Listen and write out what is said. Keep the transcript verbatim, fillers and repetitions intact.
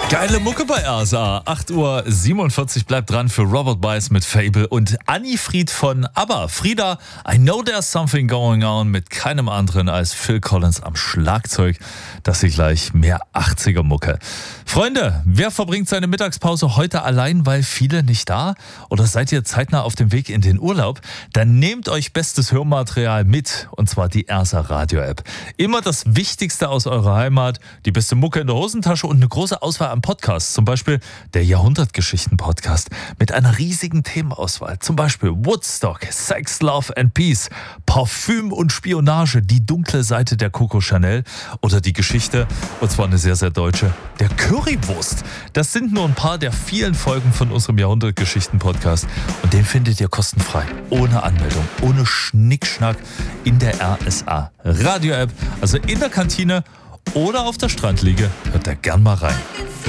Geile Mucke bei R S A. acht Uhr siebenundvierzig bleibt dran für Robert Weiss mit Fable und Anni Fried von ABBA. Frieda, I know there's something going on mit keinem anderen als Phil Collins am Schlagzeug. Das ist gleich mehr achtziger Mucke. Freunde, wer verbringt seine Mittagspause heute allein, weil viele nicht da? Oder seid ihr zeitnah auf dem Weg in den Urlaub? Dann nehmt euch bestes Hörmaterial mit, und zwar die R S A Radio App. Immer das Wichtigste aus eurer Heimat, die beste Mucke in der Hosentasche und eine große Auswahl an Podcasts. Zum Beispiel der Jahrhundertgeschichten-Podcast mit einer riesigen Themenauswahl. Zum Beispiel Woodstock, Sex, Love and Peace, Parfüm und Spionage, die dunkle Seite der Coco Chanel oder die Geschichte, und zwar eine sehr, sehr deutsche, der Currywurst. Das sind nur ein paar der vielen Folgen von unserem Jahrhundertgeschichten-Podcast und den findet ihr kostenfrei, ohne Anmeldung, ohne Schnickschnack in der R S A Radio App, also in der Kantine oder auf der Strandliege. Hört da gern mal rein.